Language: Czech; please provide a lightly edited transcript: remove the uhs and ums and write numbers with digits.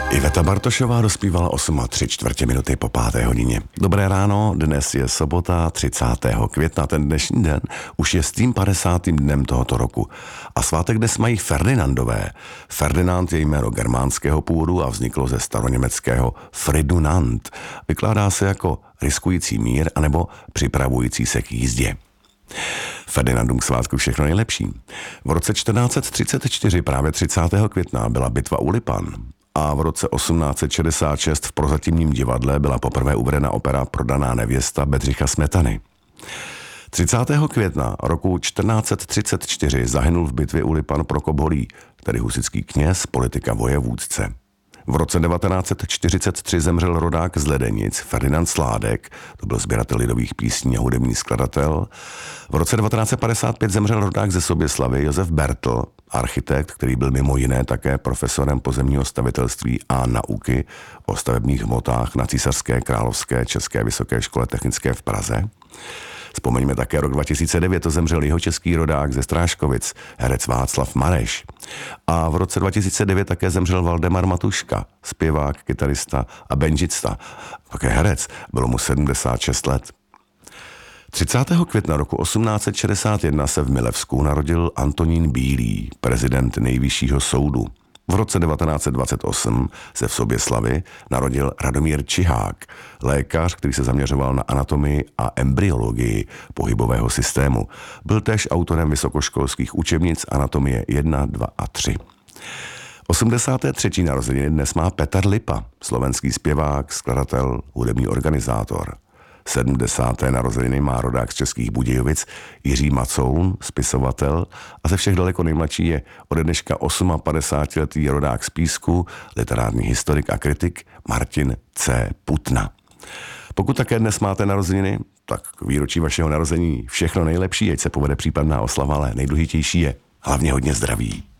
Iveta Bartošová dospívala 8:03 po 5. hodině. Dobré ráno, dnes je sobota 30. května, ten dnešní den už je 150. dnem tohoto roku. A svátek dnes mají Ferdinandové. Ferdinand je jméno germánského původu a vzniklo ze staroněmeckého Fridunant. Vykládá se jako riskující mír anebo připravující se k jízdě. Ferdinandům k svátku všechno nejlepší. V roce 1434, právě 30. května, byla bitva u Lipan. A v roce 1866 v Prozatímním divadle byla poprvé uvedena opera Prodaná nevěsta Bedřicha Smetany. 30. května roku 1434 zahynul v bitvě u Lipan Prokop Holý, tedy husitský kněz, politik a vojevůdce. V roce 1943 zemřel rodák z Ledenic Ferdinand Sládek, to byl sběratel lidových písní a hudební skladatel. V roce 1955 zemřel rodák ze Soběslavy Josef Bertl, architekt, který byl mimo jiné také profesorem pozemního stavitelství a nauky o stavebních hmotách na Císařské královské české vysoké škole technické v Praze. Vzpomeňme také rok 2009, to zemřel jihočeský rodák ze Stráškovic, herec Václav Mareš. A v roce 2009 také zemřel Valdemar Matuška, zpěvák, kytarista a benžista. Také herec, bylo mu 76 let. 30. května roku 1861 se v Milevsku narodil Antonín Bílý, prezident Nejvyššího soudu. V roce 1928 se v Soběslavi narodil Radomír Čihák, lékař, který se zaměřoval na anatomii a embryologii pohybového systému. Byl též autorem vysokoškolských učebnic anatomie 1, 2 a 3. 83. narozeniny dnes má Petr Lipa, slovenský zpěvák, skladatel, hudební organizátor. 70. narozeniny má rodák z Českých Budějovic Jiří Macoun, spisovatel, a ze všech daleko nejmladší je ode dneška 58letý rodák z Písku, literární historik a kritik Martin C. Putna. Pokud také dnes máte narozeniny, tak k výročí vašeho narození všechno nejlepší, ať se povede případná oslava, ale nejdůležitější je hlavně hodně zdraví.